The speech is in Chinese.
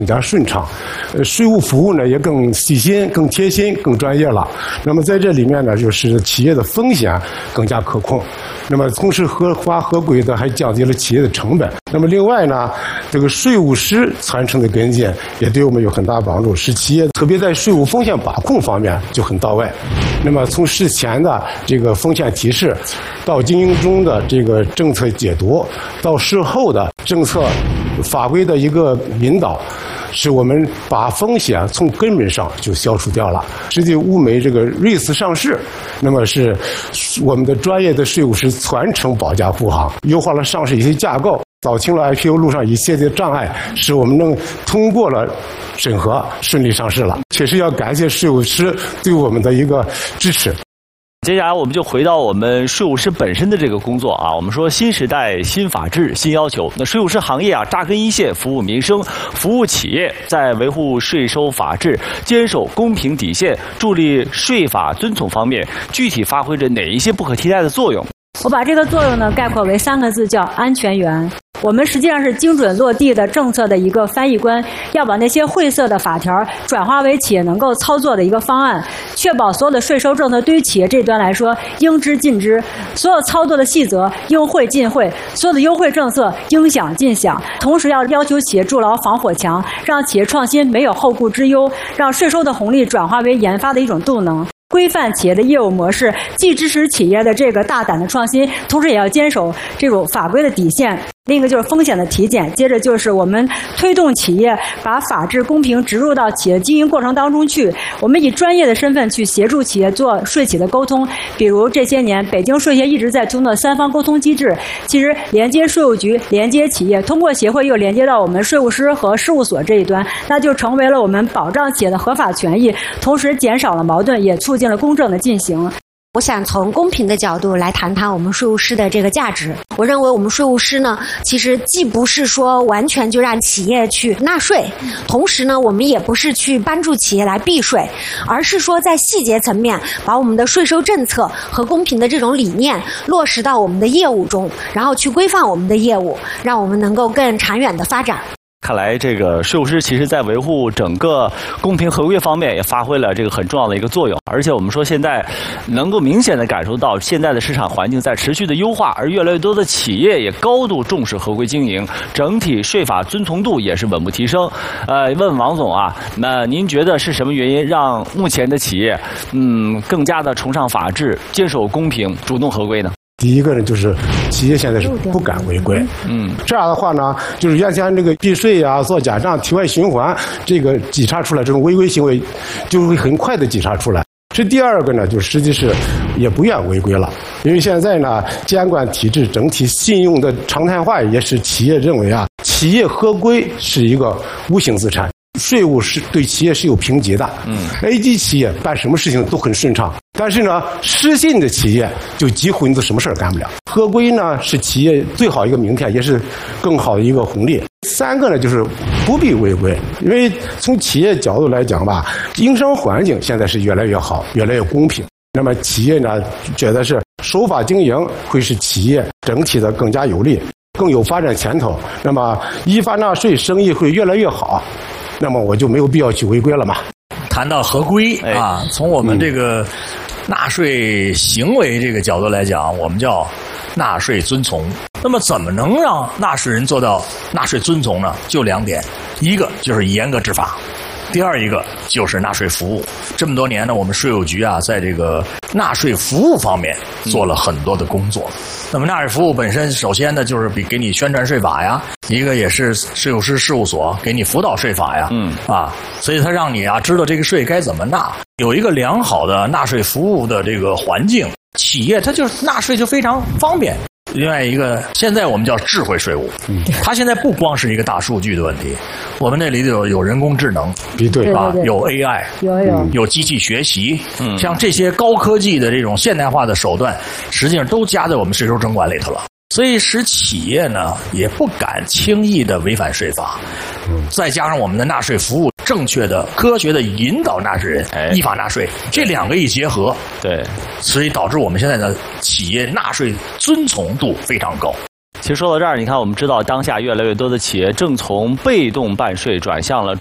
更加顺畅，税务服务呢也更细心、更贴心、更专业了。那么在这里面呢，就是企业的风险更加可控。那么同时合法合规的还降低了企业的成本。那么另外呢，这个税务师传承的跟进也对我们有很大帮助，使企业特别在税务风险把控方面就很到位。那么从事前的这个风险提示，到经营中的这个政策解读，到事后的政策法规的一个引导，使我们把风险从根本上就消除掉了。实际物美这个瑞思上市，那么是我们的专业的税务师传承保驾护航，优化了上市一些架构，扫清了 IPO 路上一切的障碍，使我们能通过了审核，顺利上市了。确实要感谢税务师对我们的一个支持。 接下来我们就回到我们税务师本身的这个工作啊。我们说新时代新法治新要求，那税务师行业啊扎根一线，服务民生，服务企业，在维护税收法治、坚守公平底线、助力税法遵从方面，具体发挥着哪一些不可替代的作用？ 我把这个作用呢概括为3个字，叫安全员。我们实际上是精准落地的政策的一个翻译官，要把那些晦涩的法条转化为企业能够操作的一个方案，确保所有的税收政策对于企业这端来说应知尽知，所有操作的细则应会尽会，所有的优惠政策应享尽享。同时要求企业筑牢防火墙，让企业创新没有后顾之忧，让税收的红利转化为研发的一种动能。规范企业的业务模式，既支持企业的这个大胆的创新，同时也要坚守这种法规的底线。另一个就是风险的体检，接着就是我们推动企业把法治公平植入到企业经营过程当中去。我们以专业的身份去协助企业做税企的沟通，比如这些年北京税协一直在推动的3方沟通机制，其实连接税务局、连接企业，通过协会又连接到我们税务师和事务所这一端，那就成为了我们保障企业的合法权益，同时减少了矛盾，也促进了公正的进行。 我想从公平的角度来谈谈我们税务师的这个价值。我认为我们税务师呢，其实既不是说完全就让企业去纳税，同时呢，我们也不是去帮助企业来避税，而是说在细节层面把我们的税收政策和公平的这种理念落实到我们的业务中，然后去规范我们的业务，让我们能够更长远的发展。 看来这个税务师其实在维护整个公平合规方面也发挥了这个很重要的一个作用。而且我们说现在能够明显的感受到现在的市场环境在持续的优化，而越来越多的企业也高度重视合规经营，整体税法遵从度也是稳步提升。问王总啊，那您觉得是什么原因让目前的企业更加的崇尚法治、坚守公平、主动合规呢？ 第一个呢，就是企业现在是不敢违规，这样的话呢，就是原先这个避税啊、做假账、体外循环，这个稽查出来这种违规行为，就会很快的稽查出来。这第二个呢，就实际是也不愿违规了，因为现在呢，监管体制整体信用的常态化，也使企业认为啊，企业合规是一个无形资产。税务是对企业是有评级的，A 级企业办什么事情都很顺畅，但是呢，失信的企业就几乎你都什么事儿干不了。合规呢是企业最好一个名片，也是更好的一个红利。3个呢就是不必违规，因为从企业角度来讲吧，营商环境现在是越来越好，越来越公平。那么企业呢觉得是守法经营会使企业整体的更加有利，更有发展前途。那么依法纳税，生意会越来越好。那么我就没有必要去违规了嘛。 谈到合规啊，从我们这个纳税行为这个角度来讲，我们叫纳税遵从。那么怎么能让纳税人做到纳税遵从呢？就2点，一个就是严格执法，第二一个就是纳税服务。这么多年呢，我们税务局啊，在这个纳税服务方面做了很多的工作。那么纳税服务本身，首先呢，就是给你宣传税法呀，一个也是税务师事务所给你辅导税法呀，所以他让你啊知道这个税该怎么纳，有一个良好的纳税服务的这个环境，企业它就是纳税就非常方便。另外一个，现在我们叫智慧税务，它现在不光是一个大数据的问题，我们那里头有人工智能， 对吧？有 AI， 有机器学习，像这些高科技的这种现代化的手段，实际上都加在我们税收征管里头了。所以使企业呢也不敢轻易的违反税法，再加上我们的纳税服务正确的、科学的引导纳税人依法纳税，这2个一结合， 对， 所以导致我们现在的企业纳税遵从度非常高。 其实说到这儿，你看，我们知道当下越来越多的企业正从被动办税转向了